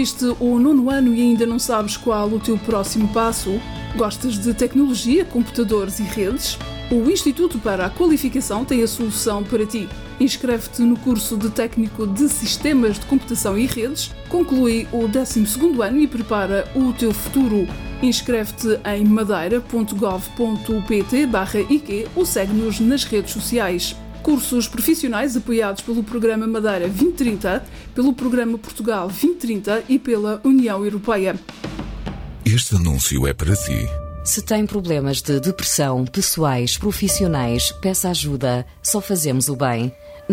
Concluíste o 9º ano e ainda não sabes qual o teu próximo passo? Gostas de tecnologia, computadores e redes? O Instituto para a Qualificação tem a solução para ti. Inscreve-te no curso de Técnico de Sistemas de Computação e Redes, conclui o 12º ano e prepara o teu futuro. Inscreve-te em madeira.gov.pt/IQ ou segue-nos nas redes sociais. Cursos profissionais apoiados pelo Programa Madeira 2030, pelo Programa Portugal 2030 e pela União Europeia. Este anúncio é para si. Se tem problemas de depressão, pessoais, profissionais, peça ajuda. Só fazemos o bem.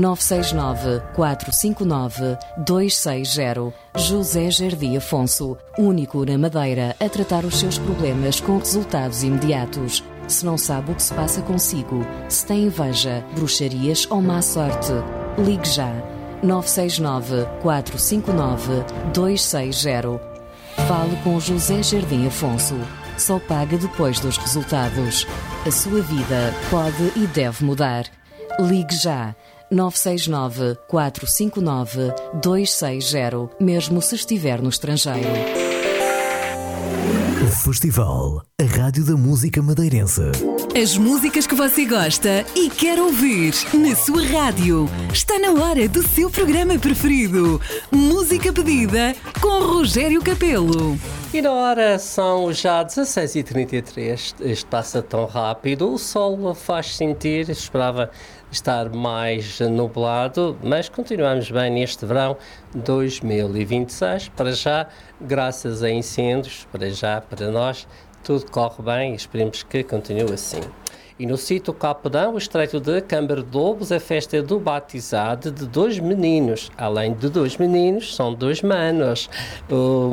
969-459-260. José Jardim Afonso, único na Madeira a tratar os seus problemas com resultados imediatos. Se não sabe o que se passa consigo, se tem inveja, bruxarias ou má sorte, ligue já. 969-459-260. Fale com José Jardim Afonso. Só paga depois dos resultados. A sua vida pode e deve mudar. Ligue já. 969-459-260, mesmo se estiver no estrangeiro. O Festival, a Rádio da Música Madeirense. As músicas que você gosta e quer ouvir na sua rádio. Está na hora do seu programa preferido. Música pedida com Rogério Capelo. E na hora são já 16h33. Isto passa tão rápido. O sol faz sentir, esperava estar mais nublado, mas continuamos bem neste verão 2026. Para já, graças a incêndios, para nós, tudo corre bem e esperemos que continue assim. E no sítio Capodão, o Estreito de Câmara de Lobos, a festa do batizado de 2 meninos. Além de 2 meninos, são 2 manos, o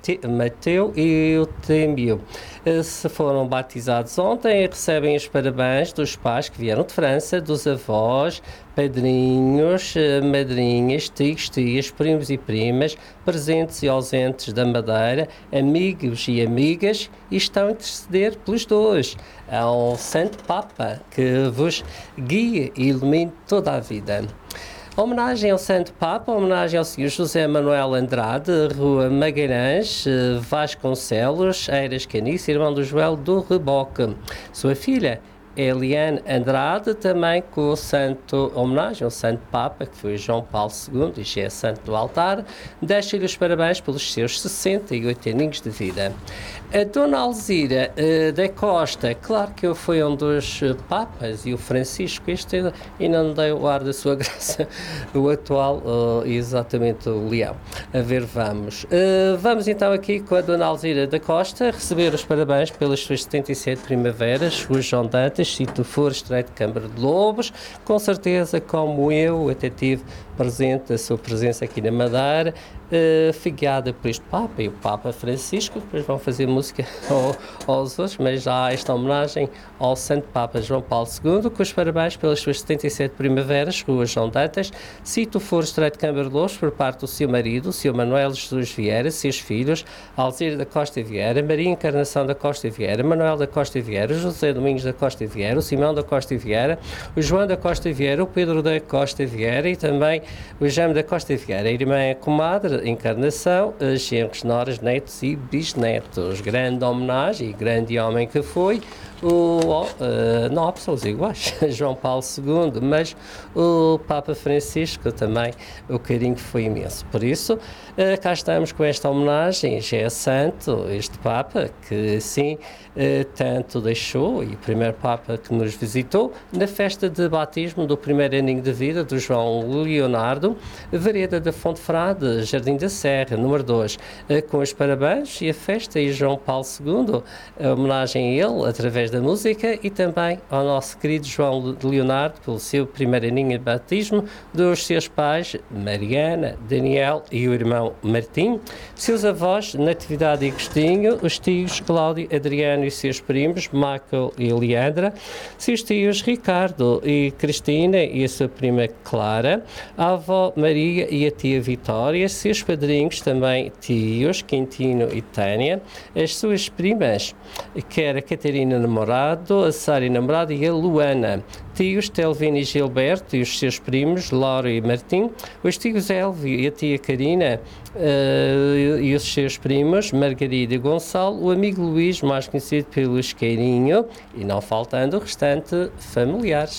Mateu e o Témio. Se foram batizados ontem, recebem os parabéns dos pais que vieram de França, dos avós, padrinhos, madrinhas, tios, tias, primos e primas, presentes e ausentes da Madeira, amigos e amigas, e estão a interceder pelos dois. Ao Santo Papa, que vos guie e ilumine toda a vida. Homenagem ao Santo Papa, homenagem ao Sr. José Manuel Andrade, Rua Magalhães, Vasconcelos, Eiras Caniço, irmão do Joel do Reboque. Sua filha, Eliane Andrade, também com o santo, homenagem ao Santo Papa, que foi João Paulo II, e já é santo do altar, deixa-lhe os parabéns pelos seus 68 aninhos de vida. A Dona Alzira da Costa, claro que foi um dos papas, e o Francisco, este ainda não deu o ar da sua graça, o atual, exatamente o Leão. A ver, vamos. Vamos então aqui com a Dona Alzira da Costa, receber os parabéns pelas suas 77 primaveras, o João Dantas, se tu for Estreito de Câmara de Lobos, com certeza, como eu até tive presente a sua presença aqui na Madeira, foi guiada por este Papa e o Papa Francisco, depois vão fazer música aos outros, mas já há esta homenagem ao Santo Papa João Paulo II, com os parabéns pelas suas 77 primaveras, Rua João Dantas, se tu for Estreito de Câmara de Lobos, por parte do seu marido, o seu Manuel Jesus Vieira, seus filhos, Alzira da Costa Vieira, Maria Encarnação da Costa Vieira, Manuel da Costa Vieira, José Domingos da Costa Vieira, o Simão da Costa Vieira, o João da Costa Vieira, o Pedro da Costa Vieira e também o Jaime da Costa Vieira, a irmã comadre Encarnação, genros, noras, netos e bisnetos. Grande homenagem e grande homem que foi. Não há pessoas iguais, João Paulo II, mas o Papa Francisco também, o carinho foi imenso. Por isso, cá estamos com esta homenagem, já é santo, este Papa, que sim, tanto deixou, e o primeiro Papa que nos visitou, na festa de batismo do primeiro aninho de vida do João Leonardo, Vereda da Fonte Frade, Jardim da Serra, número 2, com os parabéns e a festa, e João Paulo II, a homenagem a ele, através da música, e também ao nosso querido João Leonardo, pelo seu primeiro aninho de batismo, dos seus pais, Mariana, Daniel e o irmão Martim, seus avós, Natividade e Agostinho, os tios Cláudio, Adriano e seus primos, Michael e Leandra, seus tios Ricardo e Cristina e a sua prima Clara, a avó Maria e a tia Vitória, seus padrinhos também tios, Quintino e Tânia, as suas primas, que era a Catarina Namorado, a Sara Namorado e a Luana, tios Telvino e Gilberto e os seus primos, Laura e Martim, os tios Elvio e a tia Karina e os seus primos, Margarida e Gonçalo, o amigo Luís, mais conhecido pelo Isqueirinho, e não faltando o restante familiares.